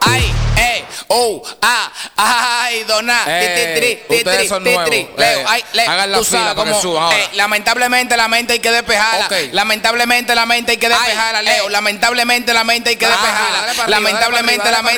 Ay, ay, dona. Ustedes son nuevos. Leo, hagan la tú fila sabes para que cómo, suban ahora. lamentablemente la mente hay que despejarla. Ok. Lamentablemente la mente hay que despejarla, Leo. Lamentablemente la mente hay que despejarla. dale para arriba, Lamentablemente dale la para mente